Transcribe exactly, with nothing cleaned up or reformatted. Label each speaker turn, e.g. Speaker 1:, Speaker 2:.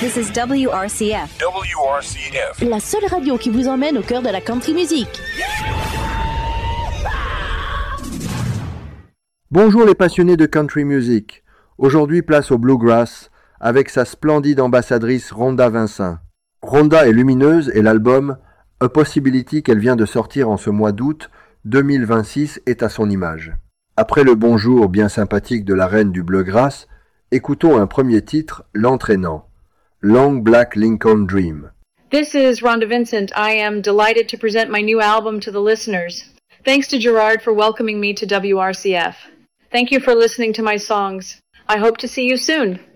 Speaker 1: This is W R C F.
Speaker 2: W R C F.
Speaker 3: La seule radio qui vous emmène au cœur de la country music.
Speaker 4: Bonjour les passionnés de country music. Aujourd'hui, place au bluegrass avec sa splendide ambassadrice Rhonda Vincent. Rhonda est lumineuse et l'album A Possibility qu'elle vient de sortir en ce mois d'août deux mille vingt-six est à son image. Après le bonjour bien sympathique de la reine du bluegrass, écoutons un premier titre, l'entraînant, Long Black Lincoln Dream.
Speaker 5: This is Rhonda Vincent. I am delighted to present my new album to the listeners. Thanks to Gerard for welcoming me to W R C F. Thank you for listening to my songs. I hope to see you soon.